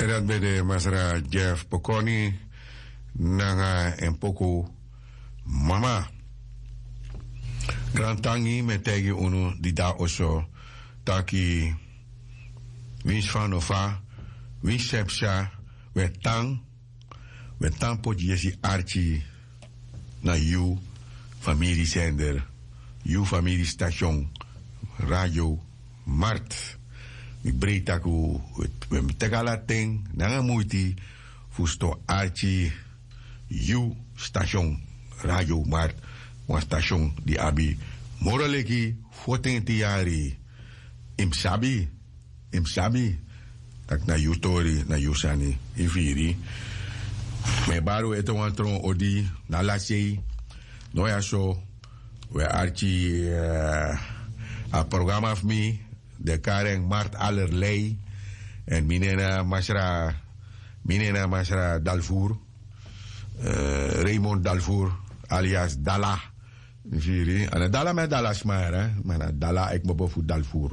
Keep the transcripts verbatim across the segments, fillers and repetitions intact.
En dat bij de Masra Jeff Poconi, Nanga en Poco Mama. Grand Tangi met tegen uno die daar oso. Taki wins van Nova, wins sepsa, we tang, we tang pot jesi archi na you familiezender, you familiestation, radio, Mart. Ik breed dat we tegala ting, nanga moeite, fusto archi, you station, radio, Mart, een station die abi, moraleki, fourteen tiari, imsabi, imsabi, tak na you tori, na you sani, ifiri. Me baru eto wantron odi, na lasei, no ya so, we archi, uh, a programma of me, de Karen Mart allerlei, en minena Masra, minena Masra Dalvoer, uh, Raymond Dalvoer, alias Dalla, Viri, en Dalla met Dalla smaar, hè, maar Dalla ik me boven Dalvoer.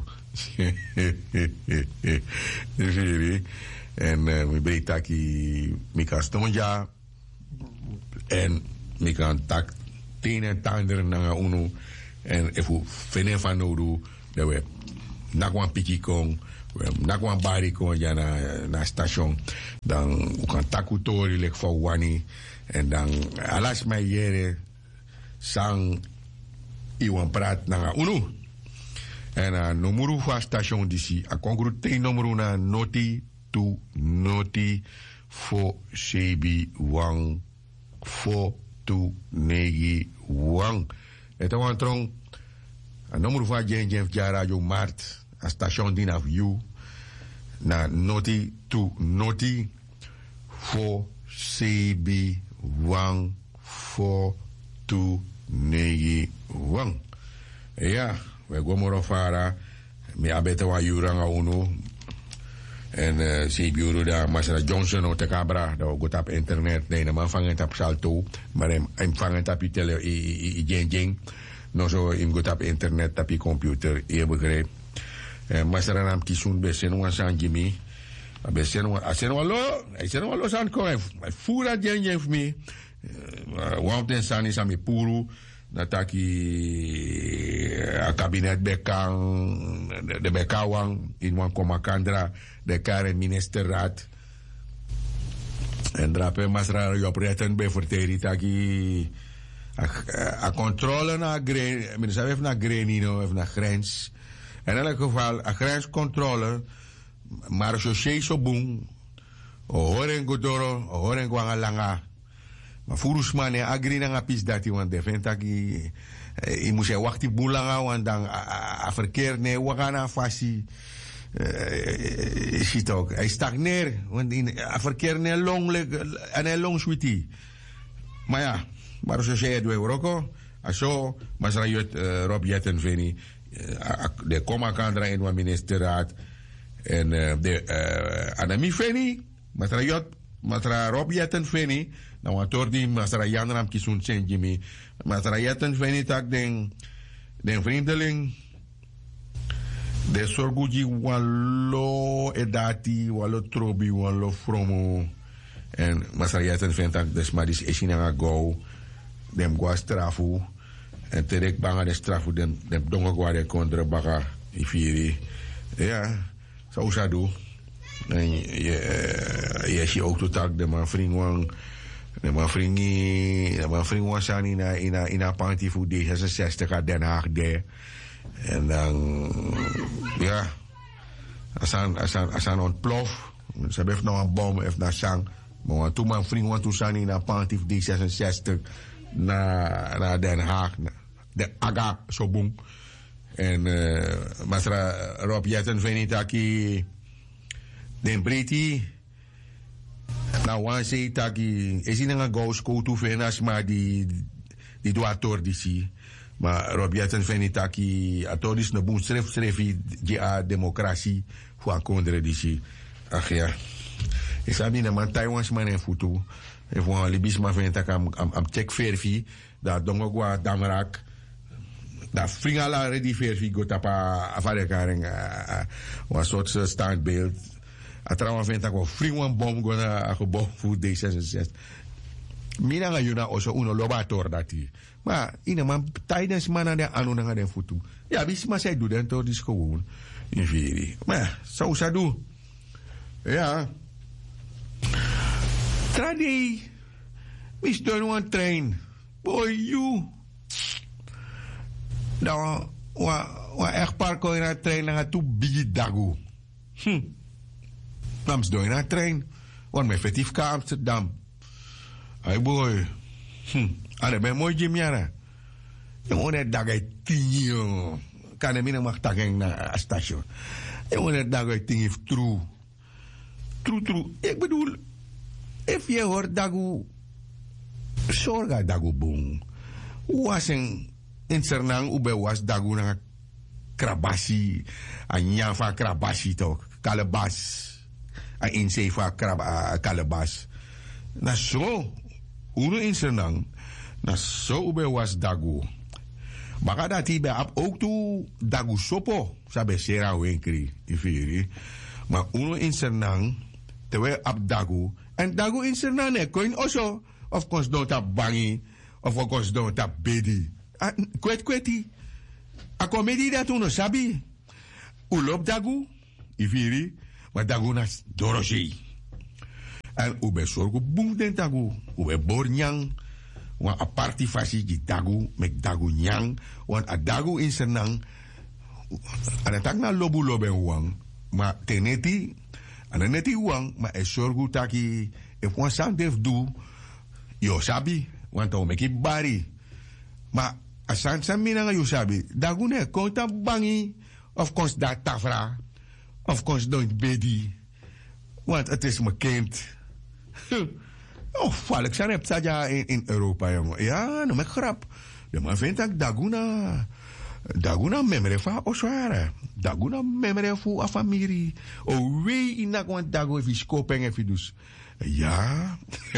Viri, en mi breed taki, mi kan stonja, en mi kan tak tien en tander na uno, en even venen van nodu, dat we nakwan piki kong, nakwan bari kong ja na, na station, dan we kan takutori lek voor wani, en dan alas mij jere sang iwan praat na unu. En a numero van station disi, a kongru te numero na noti tu noti fo sebi wang fo tu negi wang. Eta wan trong a numero van jen jen vja radio Mart, a station din af you, na noti tu noti fo sebi wang fo tu negi wang. Ja, we gomoro fara, me abete wa yuranga unu, en uh, si biuru da Masra Johnson o te cabra, da go tap internet, nee, na man vangen tap salto, maar hem, hem vangen tap je tele, i, i, i, jeng jeng, no zo, hem go tap internet, tap je computer, je begrijp. Uh, Masra nam kisun be senwa san Jimmy, be senwa, a senwa lo, a senwa lo san ko, fura jeng jeng fmi, wamten sani sami puru, nataki a kabinet bekang de, de bekawang in wan komakandra de karen ministerraad en drape masra yo preten be verteri taki a, a controle na gren men sabe na grenino of na grens en in elk geval a grenscontrole maar so so boom o horen godoro o horen gwangalanga. Maar furus man e agri na nga pis dati wan defend taki i moest wacht die boelanga want dan a verkeer ne wakana fasi is het ook hij stagneer want in a verkeer ne long en een long sweetie maar ja maar zo zei het we roko aso mas rayot Rob Jetten veni de koma kandra in wa ministerraad en de anami veni mas rayot Matra Rob Jetten veni na wator di Masra Janram kisun sen Jimmy Masra Jetten veni tak den den vriendeling de sorguji wallo edati wallo trobi wallo fromo en Masra Jetten veni tak des madis esinanga go dem gwa strafu en terek banga de strafu dem dem dongo gwa de kontra baka ifiri ja so usadu en je je je ook totaal de man vriend wang de man vriendie de man vriend was aan in in in een party voor D zesenzestig uit Den Haag daar en dan ja als aan als aan als aan ontplof ze hebben nog een bom heeft naar sang maar toen man vriend was toen zijn in een party voor D zesenzestig naar naar Den Haag de aga zo boom en uh, Masra Rob Jetten venitaki den breti na wan se taki esi nga go school tu fenas ma di di do ator di si ma Rob Jetten venitaki atoris na bun stref strefi di a democratie fu akondre di si ach ja isami na man Taiwan man en futu e fu an libis ma venitaka am am check verfi da dongo gwa damrak da fringala ready verfi go tapa afare karen een soort standbeeld Atrawan vindt ik wel vrienden bom gona gebouw voor D zesenzestig. Mina nga yuna oso uno lobator dati. Maar ina man tijdens man de anu nga den futu. Ja, bis maar zij doet den toch is gewoon in veri. Maar zo sa do. Ja. Tradi. Mis doen one train. Boy you. Nou, wa wa echt parko in een trein nga tu bigi dagu. Hm. Nams doen in een trein. Want mijn fetief ka Amsterdam. Ay boy. Hm. Ada ben mooi Jim Yara. Yung una dagay tinyo. Kana mina magtageng na station. Yung una dagay tinyo true. True, true. Ik bedoel, if je hoort dagu, sorga dagu boom. Waseng in Sernang ube was dagu na krabasi. Anya fa krabasi to. Kalabas. Ay inse fa krab, uh, kalabas. Na so, uno in Sernang, na so ube was dagu. Baka dati be ap ook tu dagu sopo. Sabe sera wenkri, ifiri. Maar uno in Sernang, terwijl ap dagu. En dagu in Sernang ne, koin oso. Of course don't tap bangi. Of course don't tap bedi. Kwet kweti. A komedi dat uno sabi. Ulop dagu, ifiri. Maar dagu nas doroshi. En ube sorgo boom den dagu. Ube bornyang. Want a party fasi di dagu. Mek dagu nyang. Want a dagu in Sernang. En het tak na lobu loben wang. Maar teneti. En neti wang. Maar e sorgo taki. E pon san def du. Yo sabi. Want o meki bari. Maar a san san mina nga yo sabi. Dagu ne konta bangi. Of course dat tafra. Of course don't bedi. Want het is mijn kind. Oh, val ik zijn saja in, in Europa, jongen. Ja, nou met grap. De man vindt dat Daguna... Daguna memere fa oswara. Daguna memere fu a familie. O wee inak want dago if is kopeng if dus. Ja.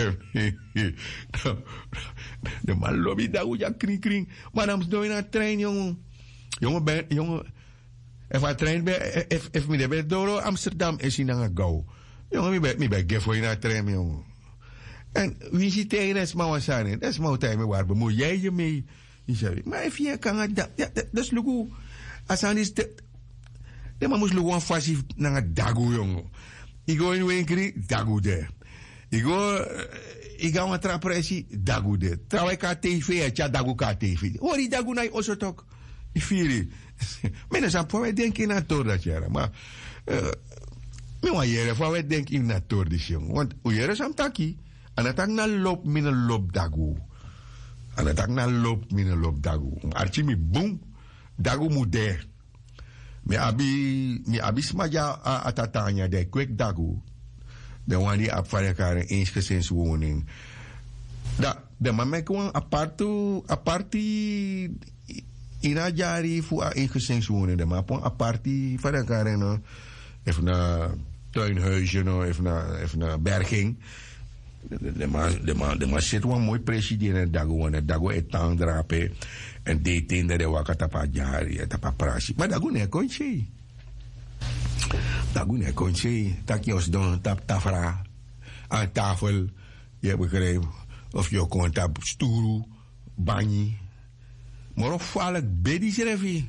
De man lobby dago ja kring kring. Maar dan doe je een trein, jongen. Jongen, ben, jongen. If a trein be, if, if me de be doro Amsterdam is in een gauw. Jongen, mi ben, mi ben gefo in een trein, jongen. En wie ziet tegen dat maar wat zijn? Dat is maar tijd me waar bemoei jij je mee. Maar if je kan dat, ja, dat is lugu. Als aan is de, de man moest lugu een fascief naar een dagu, jongen. Ik ga in Winkri, dagu de. Ik ga, ik ga een trapressie, dagu de. Trouwens, ik tv, ja, dagu ka tv. Hoor die dagu naar je toch? Ik vier je. Mensen voor mij denken naar toer dat jaren, maar me wa jere voor mij denken naar toer die jongen. Want u jere sam taki, en het na loop min loop dagu. En het na loop min loop dagu. Archie mi boom, dagu mude. Me abi, me abi smaja atatanya de kwek dagu. De wan die ap van elkaar een eensgezinswoning. Da, de man mek wan apartu, aparti ina jari fu a eensgezinswoning. De man pon aparti van elkaar no. Even na tuinhuisje no, even na, even na berging. De, de man, de man, de man zit wan mooi president en dago wan, dago etang drape. En de tende de wakatapa jari, etapa prasi. Maar dago ne konche. Dago ne konche. Tak je ons don tap tafra. Aan tafel. Je begrijpt. Of je kon tap sturu. Banyi. Maar of valk bedi schrefi.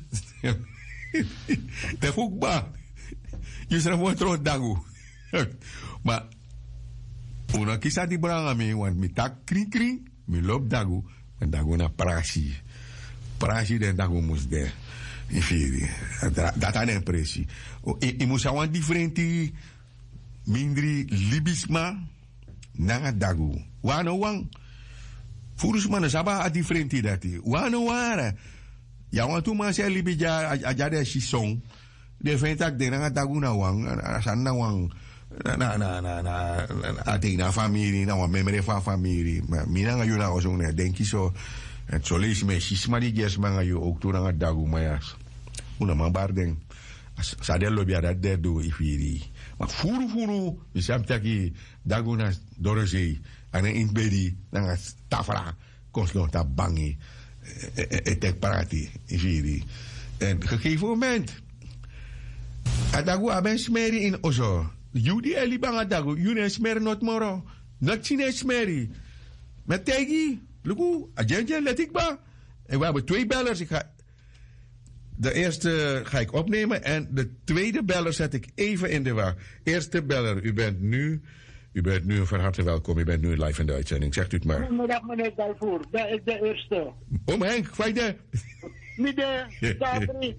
Dat ook ba. Je schreef wat rood dago. Maar. Una kisa di branga me. Want mi tak kring kring. Mi lop dago. En dago na prasi. Prasi den dago moest de. Inferi. Dat aan impressie. Je moest aan differenti mindri libisma na dagu. Wano wang. Furus man saba a differenti dati. Wano wara. Ya wan tu man se libija ajade shisong. De fentak de na dagu na wang. Asan na wang. Na na na na na ati na family na wan memere fa family. Mina nga yuna osong ne denki so. Het zo lees me sisma di ges manga yo ook tu na dagu mayas. Una man bardeng. Sadel lobby dat der do ifiri. Maar furu furu, je sabt taki daguna dorose en in bedi na tafra konslo ta bangi et tek parati ifiri. En gegeven moment adagu aben smeri in ozo. Judy Eli Bangadago, June Smer not moro. Not Chine Smeri. Met Tegi, Luku, Agentje, let ik ba. En we hebben twee bellers. Ik ga, de eerste ga ik opnemen en de tweede beller zet ik even in de war. Eerste beller, u bent nu, u bent nu van harte welkom. U bent nu live in de uitzending. Zegt u het maar. Goedemiddag meneer Dalvoer, dat is de eerste. Oom Henk, fijne. Midden, Dabri.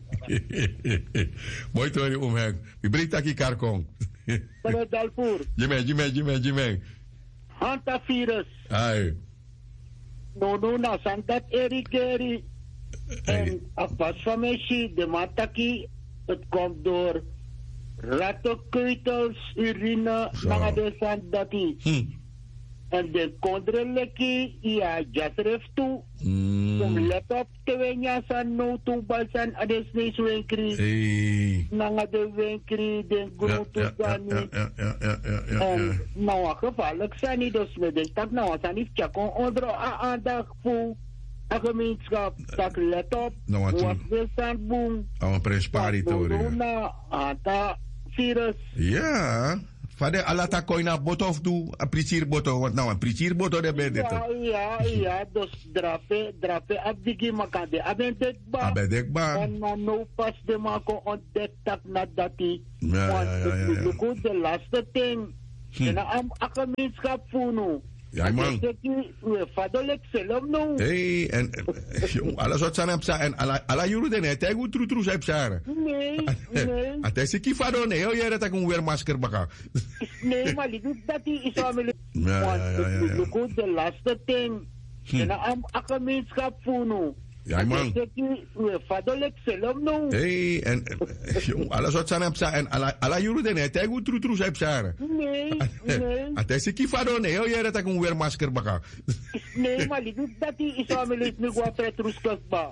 Mooi toch, oom Henk. U brengt dat je karkong. Meneer Dalvoer. Jimmy, Jimmy, Jimmy, Jimmy. Hantavirus. Ai. No, no, na santat erikeri. En afwas van mij, de mataki, het komt door rattenkeutels, urine, naar de sandati. Hm. En de kondreleki, ja, jasref toe. Om let op te wenja san no toe basan ades nees wenkri. Hey. Nanga de wenkri, de grote dani. Ja, ja, ja, ja, ja, ja. En nou, gevaarlijk zijn niet, dus we denken dat nou, zijn niet checken onder aandacht voor een gemeenschap. Dat let op, wat we staan boem. Oh, een prins Paritori. Corona, anta virus. Ja. Vader, alata koina botof doe, een pricierboto, want nou een pricierboto de ben dit. Ja, ja, ja, dus drape, drape, abdigi makande, abendekba. Abendekba. En dan nou pas de mako ontdekt dat nadat die, ja, want ja, ja, ja, ja. het is de laatste ding. Hm. En dan een gemeenschap voelen. Ja, man. We vaderlijk zelf nou. Hey, en alles wat zijn hebben en alla jullie den het goed tru tru zijn zijn. Nee, nee. Het is ik vado nee, hoor je dat ik een weer masker baka. Nee, maar die doet dat die is allemaal. Ja, ja, ja, ja. Want het is de laatste ding. En dan een gemeenschap voelen. Ja, man. We vaderlijk zelf nou. Hey, en alles wat zijn hebben en alla jullie den het goed tru tru zijn zijn. Nee, nee. Het is ik vado nee, hoor je dat ik een weer masker baka. Nee, maar die doet dat die is allemaal niet meer wat petrus kostbaar.